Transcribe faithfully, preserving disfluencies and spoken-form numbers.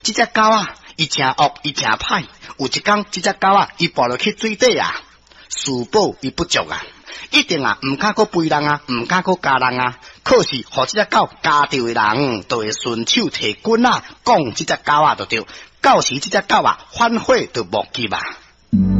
这只狗啊，伊真恶，伊真歹。有一天，这只狗啊，伊爬落去水底啊，自保伊不足啊，一定啊，唔敢去背人啊，唔敢去加人啊。可是，互这只狗加着的人，就会顺手提棍啊，讲这只狗啊就对。到时这只狗啊，反悔就无急啊。